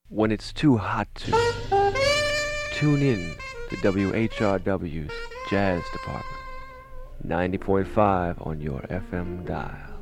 When it's too hot to, tune in to WHRW's Jazz Department, 90.5 on your FM dial.